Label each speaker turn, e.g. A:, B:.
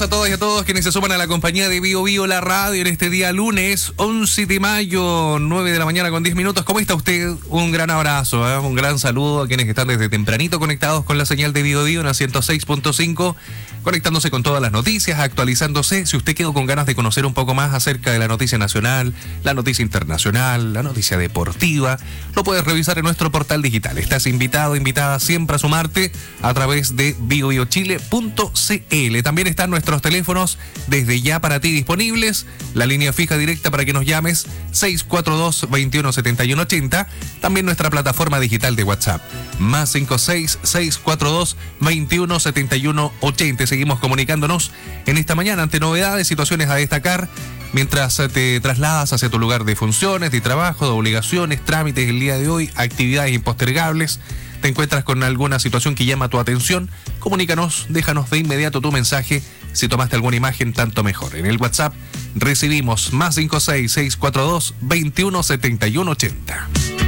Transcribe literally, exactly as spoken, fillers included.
A: A todos y a todos quienes se suman a la compañía de Bio Bio La Radio en este día lunes once de mayo, nueve de la mañana con diez minutos. ¿Cómo está usted? Un gran abrazo, ¿eh? Un gran saludo a quienes están desde tempranito conectados con la señal de Bio Bio en la ciento seis punto cinco, conectándose con todas las noticias, actualizándose. Si usted quedó con ganas de conocer un poco más acerca de la noticia nacional, la noticia internacional, la noticia deportiva, lo puedes revisar en nuestro portal digital. Estás invitado, invitada siempre a sumarte a través de bio bio chile punto c l. También están nuestros teléfonos desde ya para ti disponibles, la línea fija directa para que nos llames seis cuatro dos, veintiuno setenta y uno ochenta, también nuestra plataforma digital de WhatsApp más cinco seis, seis cuatro dos, veintiuno setenta y uno ochenta. Seguimos comunicándonos en esta mañana ante novedades, situaciones a destacar mientras te trasladas hacia tu lugar de funciones, de trabajo, de obligaciones, trámites el día de hoy, actividades impostergables. ¿Te encuentras con alguna situación que llama tu atención? Comunícanos, déjanos de inmediato tu mensaje. Si tomaste alguna imagen, tanto mejor. En el WhatsApp recibimos más cinco seis, seis cuatro dos, veintiuno setenta y uno ochenta.